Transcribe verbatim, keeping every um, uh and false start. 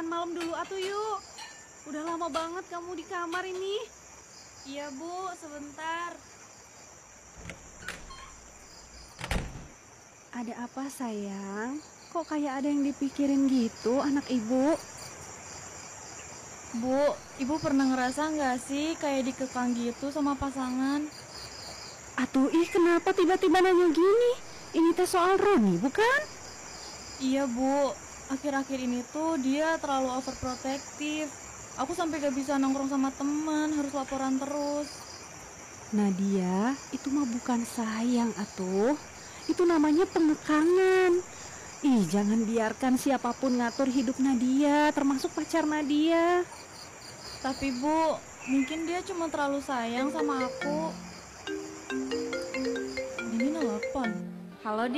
makan malam dulu atuh yuk. Udah lama banget kamu di kamar ini. Iya Bu, sebentar. Ada apa sayang? Kok kayak ada yang dipikirin gitu anak ibu? Bu, Ibu pernah ngerasa nggak sih kayak dikekang gitu sama pasangan? Atuh ih kenapa tiba-tiba nanya gini? Ini teh soal Roni bukan? Iya Bu, akhir-akhir ini tuh dia terlalu overprotective. Aku sampai gak bisa nongkrong sama teman, harus laporan terus. Nadia, itu mah bukan sayang atuh. Itu namanya pengekangan. Ih, jangan biarkan siapapun ngatur hidup Nadia, termasuk pacar Nadia. Tapi Bu, mungkin dia cuma terlalu sayang sama aku. Ini nelpon. Halo,